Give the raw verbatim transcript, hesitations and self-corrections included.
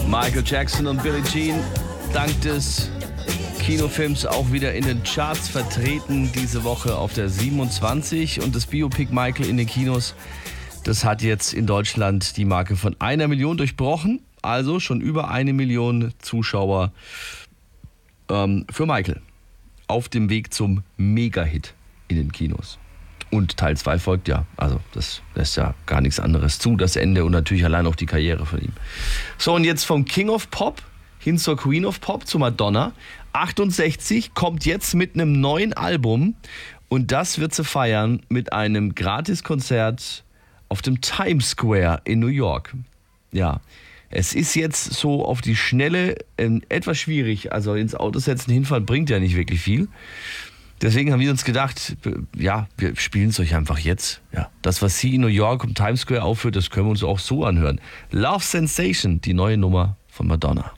Michael Jackson und Billie Jean, dank des Kinofilms auch wieder in den Charts vertreten, diese Woche auf der siebenundzwanzig. Und das Biopic Michael in den Kinos, das hat jetzt in Deutschland die Marke von einer Million durchbrochen. Also schon über eine Million Zuschauer ähm, für Michael. Auf dem Weg zum Mega-Hit in den Kinos. Und Teil zwei folgt ja. Also das lässt ja gar nichts anderes zu, das Ende und natürlich allein auch die Karriere von ihm. So, und jetzt vom King of Pop hin zur Queen of Pop, zu Madonna. achtundsechzig, kommt jetzt mit einem neuen Album und das wird sie feiern mit einem Gratiskonzert auf dem Times Square in New York. Ja, es ist jetzt so auf die Schnelle äh, etwas schwierig. Also ins Auto setzen, hinfahren bringt ja nicht wirklich viel. Deswegen haben wir uns gedacht, ja, wir spielen es euch einfach jetzt. Ja, das, was sie in New York im Times Square aufführt, das können wir uns auch so anhören. Love Sensation, die neue Nummer von Madonna.